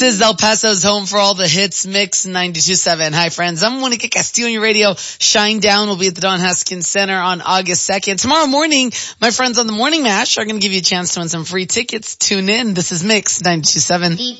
This is El Paso's home for all the hits, Mix 92.7. Hi friends, I'm Monica Castillo on your radio. Shine Down will be at the Don Haskins Center on August 2nd. Tomorrow morning, my friends on the Morning Mash are going to give you a chance to win some free tickets. Tune in. This is Mix 92.7.